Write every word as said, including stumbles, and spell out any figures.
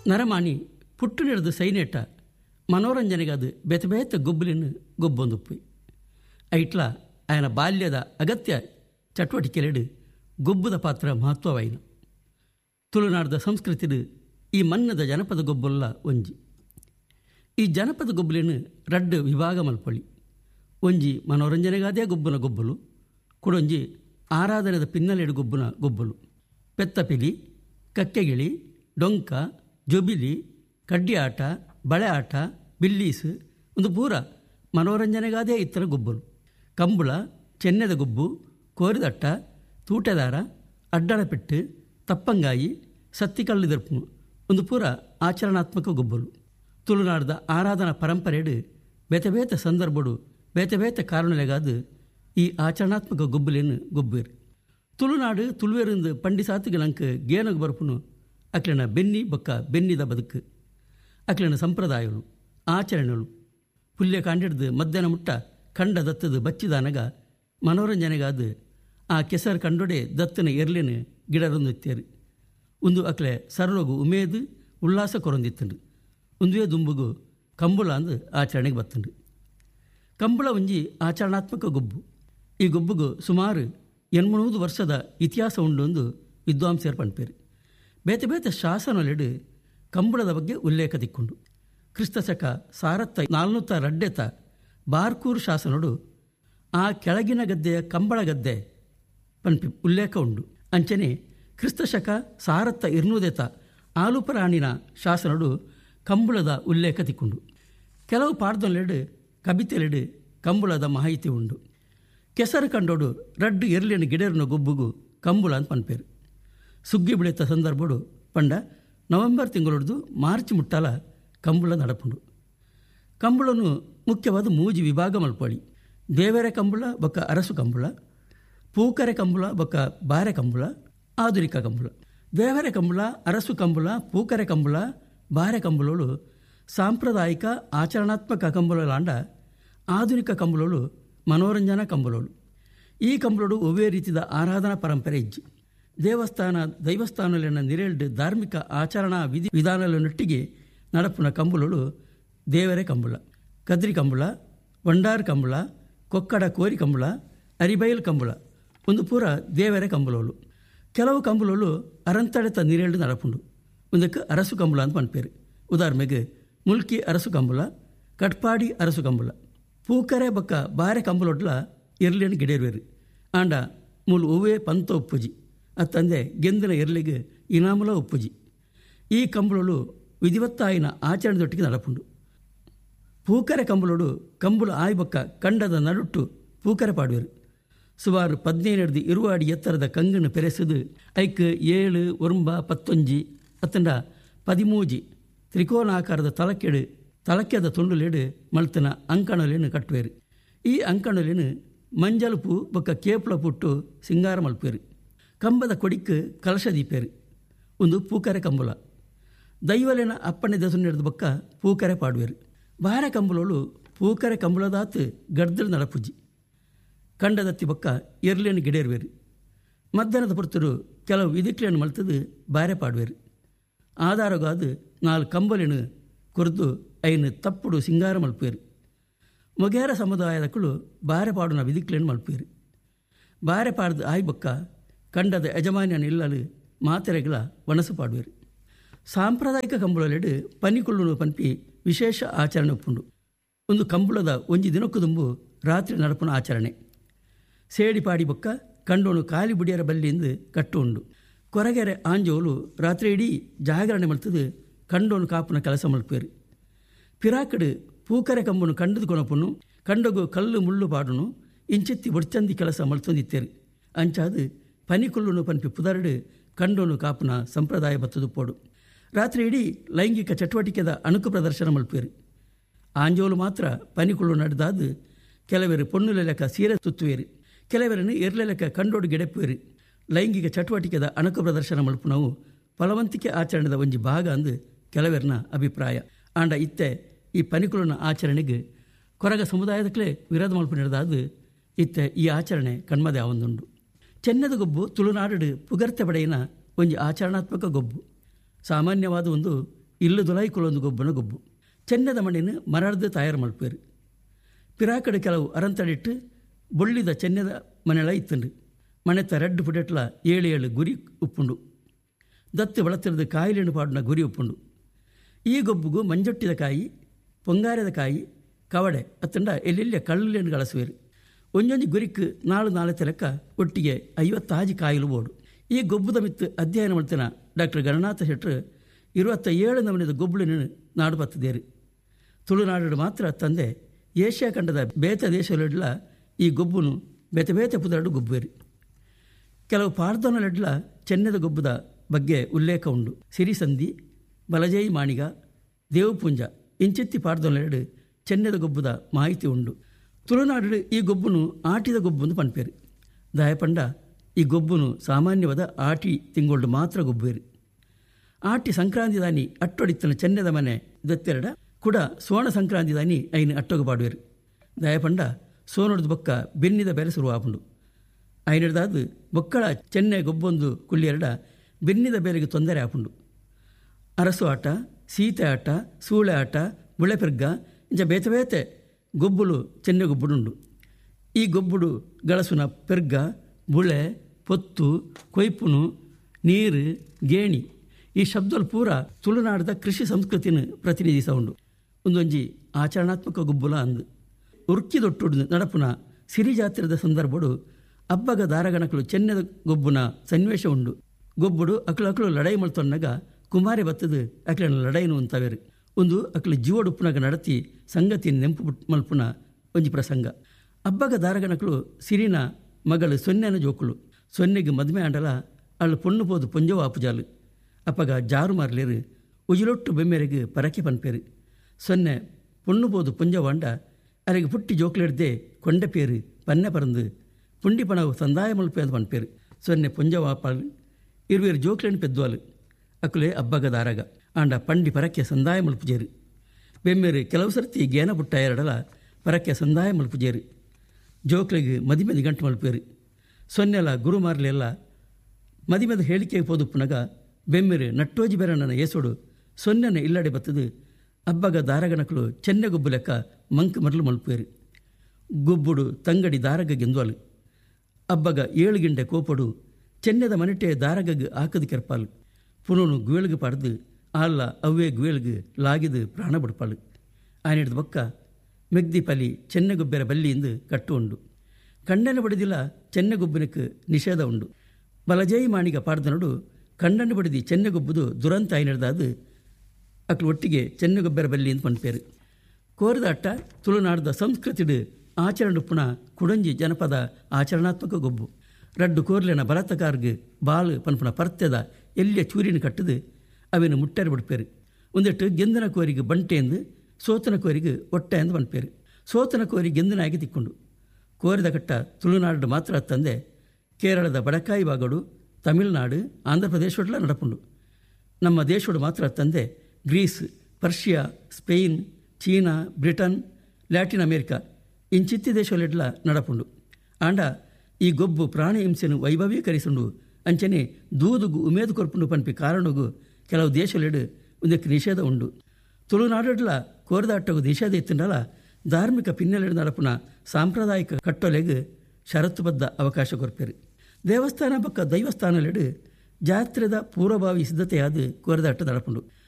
ನರಮಾಣಿ ಪುಟ್ಟು ನಡೆದು ಸೈನೇಟ ಮನೋರಂಜನೆಗಾದ ಬೇತೆ ಬೇತೆ ಗೊಬ್ಬಲಿನ ಗೊಬ್ಬೊಂದುಪ್ಪು ಐಟ್ಲ ಆಯನ ಬಾಲ್ಯದ ಅಗತ್ಯ ಚಟುವಟಿಕೆಲೆಡು ಗೊಬ್ಬದ ಪಾತ್ರ ಮಹತ್ವವಾಯಿನ. ತುಳುನಾಡದ ಸಂಸ್ಕೃತಿದ ಈ ಮನ್ನದ ಜನಪದ ಗೊಬ್ಬಲ್ಲ ಒಂಜಿ. ಈ ಜನಪದ ಗೊಬ್ಬಲಿನ ರಡ್ಡು ವಿಭಾಗ ಮಲ್ಪೊಳಿ. ಒಂಜಿ ಮನೋರಂಜನೆಗಾದೇ ಗೊಬ್ಬನ ಗೊಬ್ಬಲು, ಕುಡೊಂಜಿ ಆರಾಧನೆದ ಪಿನ್ನಲೆಡು ಗೊಬ್ಬನ ಗೊಬ್ಬಲು. ಪೆತ್ತಪಿಲಿ, ಕಕ್ಕೆಗಿಳಿ, ಡೊಂಕ, ಜೊಬಿಲಿ, ಕಡ್ಡಿ ಆಟ, ಬಳೆ ಆಟ, ಬಿಲ್ಲೀಸು ಒಂದು ಪೂರ ಮನೋರಂಜನೆಗಾದೇ ಇತರ ಗೊಬ್ಬಲು. ಕಂಬಳ, ಚೆನ್ನೆದ ಗೊಬ್ಬು, ಕೋರಿದಟ್ಟ, ತೂಟೆದಾರ, ಅಡ್ಡಳಪೆಟ್ಟು, ತಪ್ಪಂಗಾಯಿ, ಸತ್ತಿಕಲ್ಲು ದರ್ಪು ಒಂದು ಪೂರ ಆಚರಣಾತ್ಮಕ ಗೊಬ್ಬಲು. ತುಳುನಾಡದ ಆರಾಧನಾ ಪರಂಪರೆಡು ಬೇತೆ ಬೇತೆ ಸಂದರ್ಭಡು ಬೇತೆ ಬೇತೆ ಕಾರಣಲೆಗಾದ ಈ ಆಚರಣಾತ್ಮಕ ಗೊಬ್ಬಲೇನು ಗೊಬ್ಬೇರು. ತುಳುನಾಡು ತುಳುವೇರಿಂದ ಪಂಡಿಸಾತಿಗಳಂಕ ಗೇನಗ ಬರ್ಪುನು ಅಕ್ಲಿನ ಬೆನ್ನಿ ಬೊಕ್ಕ ಬೆನ್ನಿದ ಬದುಕು, ಅಕ್ಲಿನ ಸಂಪ್ರದಾಯಗಳು, ಆಚರಣೆಗಳು ಪುಲ್ಯ ಕಾಂಡಿಡ್ದು ಮಧ್ಯಾಹ್ನ ಮುಟ್ಟ ಕಂಡ ದತ್ತದ ಬಚ್ಚಿದಾನಗ ಮನೋರಂಜನೆಗಾದ ಆ ಕೆಸರು ಕಂಡೊಡೆ ದತ್ತನ ಎರ್ಲಿನ ಗಿಡರೊಂದಿತ್ತೇರು. ಒಂದು ಅಕ್ಲೆ ಸರ್ರೋಗು ಉಮೇದು ಉಲ್ಲಾಸ ಕೊರೊಂದಿತ್ತಂಡು. ಒಂದುವೇ ದುಂಬುಗು ಕಂಬಳ ಅಂದು ಆಚರಣೆಗೆ ಬತ್ತಂಡು. ಕಂಬಳ ಒಂಜಿ ಆಚರಣಾತ್ಮಕ ಗೊಬ್ಬು. ಈ ಗೊಬ್ಬುಗು ಸುಮಾರು ಎಣ್ಮೂದು ವರ್ಷದ ಇತಿಹಾಸ ಉಂಡು ಒಂದು ವಿದ್ವಾಂಸರು ಪಂಪೇರು. ಬೇತೆ ಬೇತೆ ಶಾಸನಲೆಡು ಕಂಬಳದ ಬಗ್ಗೆ ಉಲ್ಲೇಖ ತಿಕ್ಕೊಂಡು ಕ್ರಿಸ್ತಶಕ ಸಾರತ್ತ ನಾಲ್ನೂತ್ತ ರಡ್ಡೆತ ಬಾರ್ಕೂರು ಶಾಸನೋಡು ಆ ಕೆಳಗಿನ ಗದ್ದೆಯ ಕಂಬಳ ಗದ್ದೆ ಪಂಪಿ ಉಲ್ಲೇಖ ಉಂಡು. ಅಂಚನೆ ಕ್ರಿಸ್ತಶಕ ಸಾರತ್ತ ಇರ್ನೂದೆತ ಆಲುಪರಾಣಿನ ಶಾಸನೋಡು ಕಂಬಳದ ಉಲ್ಲೇಖ ತಿಕ್ಕೊಂಡು ಕೆಲವು ಪಾಡ್ದೊಂಲೆಡು ಕಬಿತೆಲೆಡು ಕಂಬಳದ ಮಾಹಿತಿ ಉಂಡು. ಕೆಸರು ಕಂಡೋಡು ರಡ್ಡು ಎರ್ಲಿನ ಗಿಡರ್ನ ಗೊಬ್ಬುಗು ಕಂಬಳ ಅಂತ ಪನ್ಪೇರು. ಸುಗ್ಗಿ ಬೆಳೆತ ಸಂದರ್ಭಡು ಪಂಡ ನವೆಂಬರ್ ತಿಂಗಳೊಡ್ದು ಮಾರ್ಚ್ ಮುಟ್ಟಾಲ ಕಂಬಳ ನಡಪುಂಡು. ಕಂಬಳನು ಮುಖ್ಯವಾದ ಮೂಜಿ ವಿಭಾಗ ಮಲ್ಪೊಳಿ. ದೇವರ ಕಂಬಳ ಬೊಕ್ಕ ಅರಸು ಕಂಬಳ, ಪೂಕರೆ ಕಂಬಳ ಬೊಕ್ಕ ಬಾರೆ ಕಂಬಳ, ಆಧುನಿಕ ಕಂಬಳ. ದೇವರ ಕಂಬಳ, ಅರಸು ಕಂಬಳ, ಪೂಕರೆ ಕಂಬಳ, ಬಾರೆ ಕಂಬಳಗಳು ಸಾಂಪ್ರದಾಯಿಕ ಆಚರಣಾತ್ಮಕ ಕಂಬಳಲಾಂಡ ಆಧುನಿಕ ಕಂಬಳಗಳು ಮನೋರಂಜನಾ ಕಂಬಳಗಳು. ಈ ಕಂಬಳಗಳು ಒವ್ವೇ ರೀತಿಯ ಆರಾಧನಾ ಪರಂಪರೆ ಇಜ್ಜಿ. ದೇವಸ್ಥಾನ ದೈವಸ್ಥಾನಲಿನ ನಿರೇಳ್ಡು ಧಾರ್ಮಿಕ ಆಚರಣಾ ವಿಧಿ ವಿಧಾನಗಳನ್ನೊಟ್ಟಿಗೆ ನಡಪುನ ಕಂಬಳಗಳು ದೇವರೇ ಕಂಬಳ, ಕದ್ರಿ ಕಂಬಳ, ವಂಡಾರ್ ಕಂಬಳ, ಕೊಕ್ಕಡ ಕೋರಿ ಕಂಬಳ, ಅರಿಬೈಲ್ ಕಂಬಳ ಒಂದು ಪೂರ ದೇವರೇ ಕಂಬಳಗಳು. ಕೆಲವು ಕಂಬಳಗಳು ಅರಂತಡೆತ ನಿರೇಳ್ಡು ನಡಪುಂಡು. ಒಂದಕ್ಕೆ ಅರಸು ಕಂಬಳ ಅಂತ ಪನ್ಪೇರು. ಉದಾಹರಣೆಗೆ ಮುಲ್ಕಿ ಅರಸು ಕಂಬಳ, ಕಟ್ಪಾಡಿ ಅರಸು ಕಂಬಳ. ಪೂಕರೆ ಬೊಕ್ಕ ಬಾರೆ ಕಂಬಳೊಡ್ಲ ಎರ್ಲಿನ ಗಿಡೇರ್ವೇರು ಆಂಡ ಮೂಲು ಒವ್ವೇ ಪಂತ ಉಪ್ಪುಜಿ ಅತ್ತಂದೆ ಗೆಂದಿನ ಎರ್ಲಿಗೆ ಇನಾಮಲ ಉಪ್ಪುಜಿ. ಈ ಕಂಬಳಗಳು ವಿಧಿವತ್ತಾಯಿನ ಆಚರಣೆದೊಟ್ಟಿಗೆ ನಡಪುಂಡು. ಪೂಕರೆ ಕಂಬಳೋಡು ಕಂಬಳ ಆಯ್ ಬೊಕ್ಕ ಕಂಡದ ನಡುಟ್ಟು ಪೂಕರೆ ಪಾಡುವೆರು. ಸುಮಾರು ಪದಿನೈದು ಇರುವ ಅಡಿ ಎತ್ತರದ ಕಂಗನ್ನು ಪೆರೆಸದು ಐಕ್ ಏಳು ಒರಂಬ ಪತ್ತೊಂಜಿ ಅತ್ತಂಡ ಪದಿಮೂಜಿ ತ್ರಿಕೋನಾಕಾರದ ತಲಕೆಡು ತಲಕ್ಯದ ತುಂಡುಲೆಡು ಮಲ್ತನ ಅಂಕಣಲೇನು ಕಟ್ಟುವೆರು. ಈ ಅಂಕಣಲೇನು ಮಂಜಲು ಪೂ ಬೊಕ್ಕ ಕೇಪುಳ ಪುಟ್ಟು ಸಿಂಗಾರ ಮಲ್ಪೇರು. ಕಂಬದ ಕೊಡಿಕ್ಕೆ ಕಲಶ ದೀಪೇರು ಒಂದು ಪೂಕರೆ ಕಂಬಳ. ದೈವಲೆನ ಅಪ್ಪಣೆ ದಸು ನಡೆದ ಬೊಕ್ಕ ಪೂಕರೆ ಪಾಡುವೆರು. ಬಾರೆ ಕಂಬಳೋಳು ಪೂಕರೆ ಕಂಬಳದಾತು ಗಡ್ದಲು ನಡಪುಜ್ಜಿ ಕಂಡದತ್ತಿ ಬೊಕ್ಕ ಎರ್ಲೇನು ಗಿಡೇರ್ವೇರು. ಮಧ್ಯಾಹ್ನದ ಪುರ್ತರು ಕೆಲವು ವಿಧಿಕ್ಲೇನು ಮಲ್ತದು ಬಾರೆ ಪಾಡುವೆರು. ಆಧಾರಗಾದು ನಾಲ್ಕು ಕಂಬಲೇನು ಕೊರ್ದು ಐನು ತಪ್ಪುಡು ಸಿಂಗಾರ ಮಲ್ಪೇರು. ಮೊಗೇರ ಸಮುದಾಯದಕ್ಕಳು ಬಾರೆ ಪಾಡುನ ವಿಧಿಕ್ಲೇನು ಮಲ್ಪೇರು. ಬಾರೆ ಪಾಡ್ದು ಆಯ್ ಬೊಕ್ಕ ಕಂಡದ ಯಜಮಾನ್ಯನ ಇಲ್ಲಲು ಮಾತೆರೆಗಳ ವನಸು ಪಾಡುವೆರು. ಸಾಂಪ್ರದಾಯಿಕ ಕಂಬಳಲೆಡು ಪನಿಕೊಳ್ಳುನು ಪನ್ಪಿ ವಿಶೇಷ ಆಚರಣೆ ಉಪ್ಪುಂಡು. ಒಂದು ಕಂಬಳದ ಒಂಜಿ ದಿನಕ್ಕೂ ದುಂಬು ರಾತ್ರಿ ನಡಪುನ ಆಚರಣೆ. ಸೇಡಿ ಪಾಡಿ ಬೊಕ್ಕ ಕಂಡೋನು ಕಾಲಿ ಬುಡಿಯರ ಬಲ್ಲಿಂದು ಕಟ್ಟು ಉಂಡು. ಕೊರಗೆರೆ ಆಂಜೋಲು ರಾತ್ರಿ ಇಡೀ ಜಾಗರಣೆ ಮಲ್ತದು ಕಂಡೋನು ಕಾಪುನ ಕೆಲಸ ಮಲ್ಪೇರು. ಪಿರಾಕಡು ಪೂಕರೆ ಕಂಬನು ಕಂಡದು ಕೊನಪುನು ಕಂಡಗು ಕಲ್ಲು ಮುಳ್ಳು ಪಾಡುನು ಇಂಚೆತ್ತಿ ಒಡ್ಚಂದಿ ಕೆಲಸ ಮಲ್ತೊಂದಿತ್ತೇರು. ಅಂಚಾದು ಪನಿಕೊಲ್ಲುನು ಪನ್ಪಿ ಪುದರಡು ಕಂಡೋನು ಕಾಪುನ ಸಂಪ್ರದಾಯ ಬತ್ತದು ಪೋಡು. ರಾತ್ರಿ ಇಡೀ ಲೈಂಗಿಕ ಚಟುವಟಿಕೆದ ಅಣುಕು ಪ್ರದರ್ಶನ ಮಲ್ಪೇರು. ಆಂಜೋಲು ಮಾತ್ರ ಪನಿಕೊಳ್ಳು ನಡೆದಾದು ಕೆಲವರು ಪೊಣ್ಣುಲ ಲೆಕ್ಕ ಸೀರೆ ತುತ್ತುವೇರು, ಕೆಲವರನ್ನು ಎರ್ಲೆ ಲೆಕ್ಕ ಕಂಡೋಡು ಗೆಡೆಪ್ಪುವೇರು. ಲೈಂಗಿಕ ಚಟುವಟಿಕೆದ ಅಣುಕು ಪ್ರದರ್ಶನ ಮಲ್ಪುನವು ಫಲವಂತಿಕೆ ಆಚರಣೆದ ಒಂಜಿ ಭಾಗ ಅಂದು ಕೆಲವರನ ಅಭಿಪ್ರಾಯ. ಆಂಡ ಇತ್ತೆ ಈ ಪನಿಕೊಳ್ಳುನ ಆಚರಣೆಗೆ ಕೊರಗ ಸಮುದಾಯದಕ್ಕಲೇ ವಿರೋಧ ಮಲ್ಪು ನಡೆದಾದು ಇತ್ತೆ ಈ ಆಚರಣೆ ಕಣ್ಮದೆ ಆವೊಂದುಂಡು. ಚೆನ್ನದ ಗೊಬ್ಬು ತುಳುನಾಡು ಪುಗರ್ತೆ ಬಡೆಯಿನ ಒಂಜಿ ಆಚರಣಾತ್ಮಕ ಗೊಬ್ಬು. ಸಾಮಾನ್ಯವಾದ ಒಂದು ಇಲ್ಲು ದೊಲಾಯ್ಕೊಳ್ಳೊಂದು ಗೊಬ್ಬನ ಗೊಬ್ಬು ಚೆನ್ನದ ಮಣ್ಣಿನ ಮರಡ್ದು ತಯಾರು ಮಲ್ಪೇರು. ಪಿರಾಕಡೆ ಕೆಲವು ಅರಂತಡಿಟ್ಟು ಬೊಳ್ಳಿದ ಚೆನ್ನದ ಮನೆಳ ಇತ್ತಂಡು ಮನೆತ ರೆಡ್ ಪುಡೆಟ್ಲ ಏಳು ಏಳು ಗುರಿ ಉಪ್ಪುಂಡು. ದತ್ತು ಬಳತಿರದ ಕಾಯಿಲೆಣ್ಣು ಪಾಡಿನ ಗುರಿ ಉಪ್ಪುಂಡು. ಈ ಗೊಬ್ಬುಗೂ ಮಂಜೊಟ್ಟಿದ ಕಾಯಿ, ಪೊಂಗಾರದ ಕಾಯಿ, ಕವಡೆ ಅತ್ತಂಡ ಎಲ್ಲೆಲ್ಲ ಕಳ್ಳೆಣ್ಣು ಗಳಸುವೇರು. ಒಂಜೊಂಜಿ ಗುರಿಕ್ ನಾಳು ನಾಲ್ಕು ಲೆಕ್ಕ ಒಟ್ಟಿಗೆ ಐವತ್ತಾಜಿ ಕಾಯಿಲು ಓಡು. ಈ ಗೊಬ್ಬುದ ಮಿತ್ತು ಅಧ್ಯಯನ ಮಾಡ್ತಿನ ಡಾಕ್ಟರ್ ಗಣನಾಥ ಶೆಟ್ಟರು ಇರುವತ್ತ ಏಳು ನಮೂನೆದ ಗೊಬ್ಬುಳಿನ ನಾಡು ಬತ್ತದೇರು. ತುಳುನಾಡು ಮಾತ್ರ ತಂದೆ ಏಷ್ಯಾ ಖಂಡದ ಬೇತ ದೇಶಗಳೆಡ್ಲ ಈ ಗೊಬ್ಬುನು ಬೇತೆ ಬೇತೆ ಪುದರಡು ಗೊಬ್ಬುವೇರು. ಕೆಲವು ಪಾರ್ದೋನಲೆಡ್ಲ ಚೆನ್ನದ ಗೊಬ್ಬುದ ಬಗ್ಗೆ ಉಲ್ಲೇಖ ಉಂಡು. ಸಿರಿಸಂದಿ, ಬಲಜೈ ಮಾಣಿಗ, ದೇವಪುಂಜ ಇಂಚಿತ್ತಿ ಪಾರ್ದೋನಲೆಡು ಚೆನ್ನದ ಗೊಬ್ಬುದ ಮಾಹಿತಿ ಉಂಡು. ತುಳುನಾಡು ಈ ಗೊಬ್ಬುನು ಆಟಿದ ಗೊಬ್ಬುಂದು ಪನ್ಪೇರು. ದಾಯಪಂಡ ಈ ಗೊಬ್ಬುನು ಸಾಮಾನ್ಯವಾದ ಆಟಿ ತಿಂಗಳು ಮಾತ್ರ ಗೊಬ್ಬುವೇರು. ಆಟಿ ಸಂಕ್ರಾಂತಿ ದಾನಿ ಅಟ್ಟೊಡಿತ್ತನ ಚೆನ್ನದ ಮನೆ ದತ್ತೆರಡ ಕೂಡ ಸೋಣ ಸಂಕ್ರಾಂತಿ ದಾನಿ ಐನು ಅಟ್ಟೊಗ ಪಾಡುವೇರು. ದಯಪಂಡ ಸೋನೊಡ್ದು ಬೊಕ್ಕ ಬೆನ್ನಿದ ಬೇರೆ ಶುರು ಆಪುಂಡು. ಐನಡ್ದಾದು ಬೊಕ್ಕಳ ಚೆನ್ನೆ ಗೊಬ್ಬೊಂದು ಕುಳ್ಳಿಯರಡ ಬೆನ್ನಿದ ಬೇರೆಗೆ ತೊಂದರೆ ಆಪುಂಡು. ಅರಸು ಆಟ, ಸೀತೆ ಆಟ, ಸೂಳೆ ಆಟ, ಬುಳೆಪೆರ್ಗ ಇಂಚ ಬೇತೆ ಬೇತೆ ಗೊಬ್ಬುಲು ಚೆನ್ನೆ ಗೊಬ್ಬುಡುಂಡು. ಈ ಗೊಬ್ಬುಡು ಗಳಸುನ ಪೆರ್ಗ, ಬುಳೆ, ಪೊತ್ತು, ಕೊಯ್ಪುನು, ನೀರು, ಗೇಣಿ ಈ ಶಬ್ದಲು ಪೂರ ತುಳುನಾಡದ ಕೃಷಿ ಸಂಸ್ಕೃತಿನ ಪ್ರತಿನಿಧಿಸ ಉಂಡು. ಒಂದೊಂಜಿ ಆಚರಣಾತ್ಮಕ ಗೊಬ್ಬುಲ ಅಂದು ಉರ್ಕಿದೊಟ್ಟುಡು ನಡಪುನ ಸಿರಿ ಜಾತ್ರೆದ ಸಂದರ್ಭಡು ಹಬ್ಬಗ ದಾರಗಣಕಲು ಚೆನ್ನದ ಗೊಬ್ಬುನ ಸನ್ನಿವೇಶ ಉಂಡು. ಗೊಬ್ಬುಡು ಅಕ್ಲು ಅಕ್ಲು ಲಡೈ ಮಲ್ತೊನ್ನಾಗ ಕುಮಾರಿ ಬತ್ತದು ಅಕ್ಲನ ಲಡೈನು ಅಂತವೇರು. ಒಂದು ಅಕ್ಲು ಜೀವಡುಪ್ಪುನಾಗ ನಡತಿ ಸಂಗತಿ ನೆಂಪು ಮಲ್ಪುನ ಒಂಜಿ ಪ್ರಸಂಗ. ಹಬ್ಬಗ ದಾರಗಣಕಲು ಸಿರಿನ ಮಗಳು ಸೊನ್ನೆನ ಜೋಕುಳು. ಸೊನ್ನೆಗೆ ಮದುವೆ ಆಂಡಲ ಅಳ್ಳು ಪೊಣ್ಣು ಪೋದು ಪೊಂಜವ ಆಪುಜಾಲು ಅಪ್ಪಗ ಜಾರು ಮಾರ್ಲೇರು ಉಜಿಲೊಟ್ಟು ಬೆಮ್ಮೆರೆಗೆ ಪರಕೆ ಪನ್ಪೇರು. ಸೊನ್ನೆ ಪೊಣ್ಣು ಪೋದು ಪೊಂಜವಾಂಡ ಅರೆಗೆ ಪುಟ್ಟಿ ಜೋಕ್ಲೆಡ್ದೆ ಕೊಂಡೆ ಪೇರು ಪನ್ನೆ ಪರಂದು ಪುಂಡಿ ಪಣವು ಸಂದಾಯ ಮಲ್ಪೆ ಅಂತ ಪನ್ಪೇರು. ಸೊನ್ನೆ ಪೊಂಜವಾಪಾಲು ಇರುವೇರು ಜೋಕ್ಲೆಣ್ಣು ಪೆದ್ವಾಲು ಅಕುಲೆ ಹಬ್ಬಗ ದಾರಗ ಆಂಡ ಪಂಡಿ ಪರಕೆ ಸಂದಾಯ ಮಲ್ಪುಜೇರು. ಬೆಮ್ಮೆರು ಕೆಲವು ಸರ್ತಿ ಗೇನ ಬುಟ್ಟ ಎರಡಲ ಪರಕೆ ಸಂದಾಯ ಮಲ್ಪುಜೇರು. ಜೋಕ್ಲೆಗೆ ಮದಿಮೆದಿ ಗಂಟು ಮಲ್ಪೇರು. ಸೊನ್ನೆಲ ಗುರು ಮಾರ್ಲೆಲ್ಲ ಮದಿಮೆದ ಹೇಳಿಕೆಗೆ ಪೋದುಪ್ಪುನಗ ಬೆಮ್ಮೆರು ನಟ್ಟೋಜಿ ಬೆರಣ್ಣನ ಏಸೋಡು ಸೊನ್ನೆನ ಇಲ್ಲಡೆ ಬತ್ತದು ಹಬ್ಬಗ ದಾರಗಣಕಲು ಚೆನ್ನೆ ಗೊಬ್ಬು ಲೆಕ್ಕ ಮಂಕ್ ಮರಲು ಮಲ್ಪೇರು. ಗೊಬ್ಬುಡು ತಂಗಡಿ ದಾರಗ ಗೆಂದ್ವಾಲು ಹಬ್ಬಗ ಏಳು ಗಿಂಡೆ ಕೋಪಡು ಚೆನ್ನದ ಮನೆಟೆ ದಾರಗಗ್ ಹಾಕದು ಕೆರ್ಪಾಲು ಪುನೋನು ಗುವೇಳ್ಗೆ ಪಡೆದು ಆಲ್ಲ ಅವ್ವೇ ಗುವೇಳ್ಗೆ ಲಾಗಿದು ಪ್ರಾಣ ಬಡ್ಪಾಳು. ಆನಿಡ್ದ ಬೊಕ್ಕ ಮೆಗ್ದಿ ಪಲಿ ಚೆನ್ನೆಗೊಬ್ಬೆರ ಬಲ್ಲಿಯಿಂದ ಕಟ್ಟು ಉಂಡು. ಕಣ್ಣನ್ನು ಬಡಿದಿಲ್ಲ ಚೆನ್ನೆಗೊಬ್ಬನಕ್ಕೆ ನಿಷೇಧ ಉಂಡು. ಬಲಜೈ ಮಾಣಿಗ ಪಾಡ್ದನಡು ಕಣ್ಣನ್ನು ಬಡಿದಿ ಚೆನ್ನೆಗೊಬ್ಬುದು ದುರಂತ ಆಯ್ನಡ್ದಾದು ಅಕ್ಲು ಒಟ್ಟಿಗೆ ಚೆನ್ನೆಗೊಬ್ಬೆರ ಬಲ್ಲಿ ಅಂತ ಪನ್ಪೇರು. ಕೋರದಾಟ ತುಳುನಾಡದ ಸಂಸ್ಕೃತಿಡು ಆಚರಣೆ ಪುಣ ಕುಡಂಜಿ ಜನಪದ ಆಚರಣಾತ್ಮಕ ಗೊಬ್ಬು. ರಡ್ಡು ಕೋರ್ಲೆನ ಬಲತಕಾರ್ಗೆ ಬಾಲು ಪನ್ಪುನ ಪರ್ತೆದ ಎಲ್ಲಿಯ ಚೂರಿನ ಕಟ್ಟದು ಅವೇನು ಮುಟ್ಟೆರು ಬಿಡ್ಪೇರು. ಒಂದೆಟ್ಟು ಗೆಂದನ ಕೋರಿಗೆ ಬಂಟೆ ಎಂದು ಸೋತನ ಕೋರಿಗೆ ಒಟ್ಟೆ ಎಂದು ಪನ್ಪೇರು. ಸೋತನ ಕೋರಿ ಗೆಂದನ ಆಗಿ ತಿಕ್ಕೊಂಡು ಕೋರಿದ ಕಟ್ಟ ತುಳುನಾಡು ಮಾತ್ರ ತಂದೆ ಕೇರಳದ ಬಡಕಾಯಿ ಬಾಗಡು, ತಮಿಳುನಾಡು, ಆಂಧ್ರ ಪ್ರದೇಶೊಡ್ಲ ನಡಪುಂಡು. ನಮ್ಮ ದೇಶೋಡು ಮಾತ್ರ ತಂದೆ Greece, Persia, Spain, China, Britain, Latin America ಇಂಚಿತ್ತಿ ದೇಶಲೆಡ್ಲ ನಡಪುಂಡು. ಆಂಡ ಈ ಗೊಬ್ಬು ಪ್ರಾಣಿ ಹಿಂಸೆನು ವೈಭವೀಕರಿಸುಂಡು ಅಂಚನೆ ದೂದುಗು ಉಮೇದು ಕೊರ್ಪುಂಡು ಪನ್ಪಿ ಕಾರಣಗೂ ಕೆಲವು ದೇಶಲೆಡು ಒಂದಕ್ಕೆ ನಿಷೇಧ ಉಂಡು. ತುಳುನಾಡಡ್ಲ ಕೋರದಾಟಗೂ ನಿಷೇಧ ಇತ್ತಂಡಲ ಧಾರ್ಮಿಕ ಪಿನ್ನೆಲೆಡು ನಡಪುನ ಸಾಂಪ್ರದಾಯಿಕ ಕಟ್ಟೊಲೆಗೆ ಷರತ್ತುಬದ್ಧ ಅವಕಾಶ ಕೊರ್ಪೇರು. ದೇವಸ್ಥಾನ ಪಕ್ಕ ದೈವಸ್ಥಾನಲೆಡು ಜಾತ್ರೆದ ಪೂರ್ವಭಾವಿ ಸಿದ್ಧತೆಯಾದ ಕೋರದಾಟ ನಡಪುಂಡು.